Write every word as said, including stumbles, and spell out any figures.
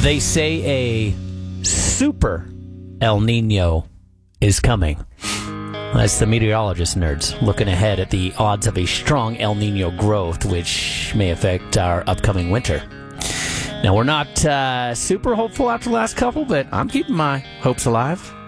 They say a super El Nino is coming. That's the meteorologist nerds looking ahead at the odds of a strong El Nino growth, which may affect our upcoming winter. Now, we're not uh, super hopeful after the last couple, but I'm keeping my hopes alive.